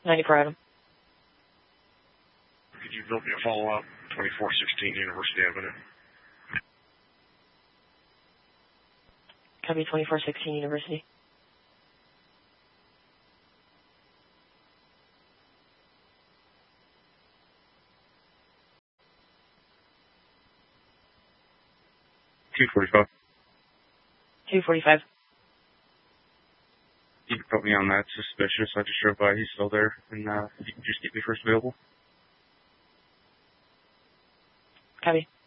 94 Adam. Could you build me a follow-up? 2416 University Avenue. Copy 2416 University. $245. 245. You can put me on that. Suspicious. I just drove by. He's still there. And you can just get me first available. Copy.